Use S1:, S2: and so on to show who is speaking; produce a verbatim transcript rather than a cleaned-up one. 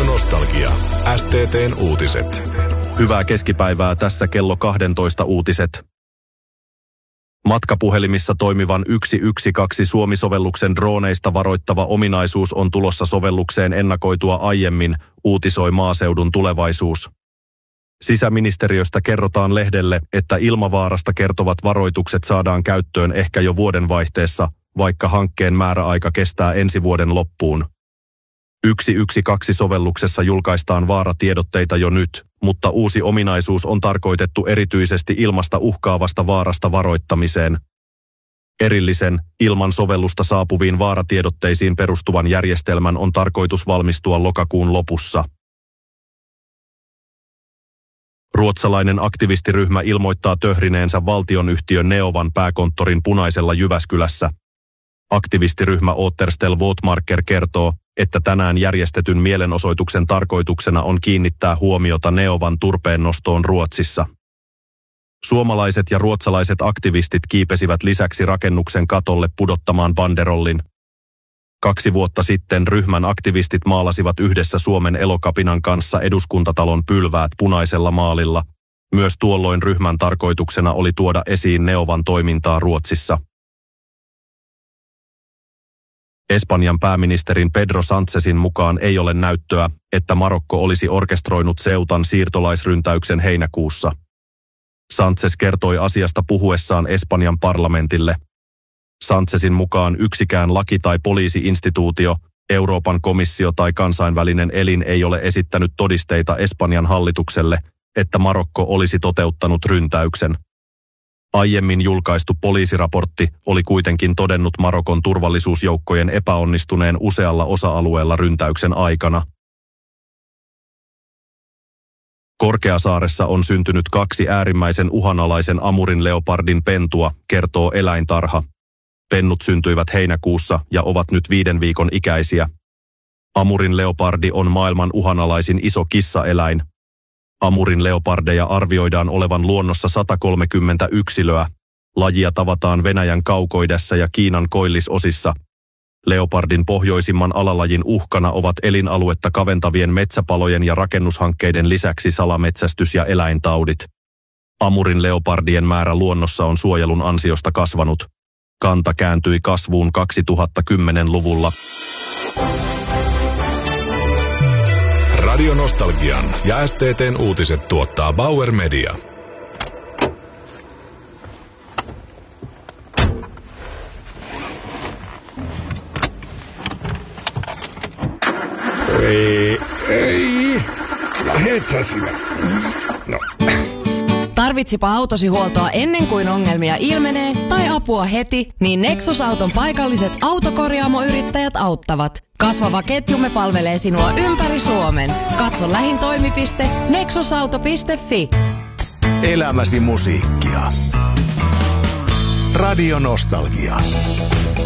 S1: Nostalgia. S T T:n uutiset.
S2: Hyvää keskipäivää, tässä kello kaksitoista uutiset. Matkapuhelimissa toimivan yksi yksi kaksi Suomi-sovelluksen drooneista varoittava ominaisuus on tulossa sovellukseen ennakoitua aiemmin, uutisoi Maaseudun Tulevaisuus. Sisäministeriöstä kerrotaan lehdelle, että ilmavaarasta kertovat varoitukset saadaan käyttöön ehkä jo vuodenvaihteessa, vaikka hankkeen määräaika kestää ensi vuoden loppuun. yksi yksi kaksi sovelluksessa julkaistaan vaaratiedotteita jo nyt, mutta uusi ominaisuus on tarkoitettu erityisesti ilmasta uhkaavasta vaarasta varoittamiseen. Erillisen, ilman sovellusta saapuviin vaaratiedotteisiin perustuvan järjestelmän on tarkoitus valmistua lokakuun lopussa. Ruotsalainen aktivistiryhmä ilmoittaa töhrineensä valtionyhtiön Neovan pääkonttorin Punaisella Jyväskylässä. Aktivistiryhmä Återställ Våtmarker kertoo, että tänään järjestetyn mielenosoituksen tarkoituksena on kiinnittää huomiota Neovan turpeen nostoon Ruotsissa. Suomalaiset ja ruotsalaiset aktivistit kiipesivät lisäksi rakennuksen katolle pudottamaan banderollin. Kaksi vuotta sitten ryhmän aktivistit maalasivat yhdessä Suomen Elokapinan kanssa Eduskuntatalon pylväät punaisella maalilla. Myös tuolloin ryhmän tarkoituksena oli tuoda esiin Neovan toimintaa Ruotsissa. Espanjan pääministerin Pedro Sánchezin mukaan ei ole näyttöä, että Marokko olisi orkestroinut Ceutan siirtolaisryntäyksen heinäkuussa. Sánchez kertoi asiasta puhuessaan Espanjan parlamentille. Sánchezin mukaan yksikään laki- tai poliisi-instituutio, Euroopan komissio tai kansainvälinen elin ei ole esittänyt todisteita Espanjan hallitukselle, että Marokko olisi toteuttanut ryntäyksen. Aiemmin julkaistu poliisiraportti oli kuitenkin todennut Marokon turvallisuusjoukkojen epäonnistuneen usealla osa-alueella ryntäyksen aikana. Korkeasaaressa on syntynyt kaksi äärimmäisen uhanalaisen amurin leopardin pentua, kertoo eläintarha. Pennut syntyivät heinäkuussa ja ovat nyt viiden viikon ikäisiä. Amurin leopardi on maailman uhanalaisin iso kissaeläin. Amurin leopardeja arvioidaan olevan luonnossa sata kolmekymmentä yksilöä. Lajia tavataan Venäjän kaukoidässä ja Kiinan koillisosissa. Leopardin pohjoisimman alalajin uhkana ovat elinaluetta kaventavien metsäpalojen ja rakennushankkeiden lisäksi salametsästys ja eläintaudit. Amurin leopardien määrä luonnossa on suojelun ansiosta kasvanut. Kanta kääntyi kasvuun kaksituhattakymmenluvulla.
S1: Radio Nostalgian ja S T T:n uutiset tuottaa Bauer Media.
S3: Ei, ei. Lähetään sinä. No.
S4: Tarvitsipa autosi huoltoa ennen kuin ongelmia ilmenee tai apua heti, niin Nexus-auton paikalliset autokorjaamoyrittäjät auttavat. Kasvava ketjumme palvelee sinua ympäri Suomen. Katso lähin toimipiste nexusauto piste fi.
S5: Elämäsi musiikkia. Radio Nostalgia.